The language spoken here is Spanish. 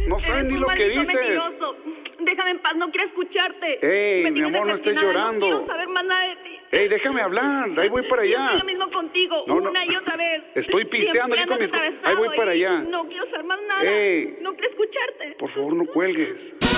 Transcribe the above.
No sabes ni lo que dices. Mentiroso. Déjame en paz, no quiero escucharte. Ey, mi amor, no estés llorando. No quiero saber más nada de ti. Ey, déjame hablar, ahí voy para allá. Yo lo mismo contigo, una y otra vez. Estoy pisteando aquí con mis... Ahí voy para allá. No quiero saber más nada. Ey. No quiero escucharte. Por favor, no cuelgues.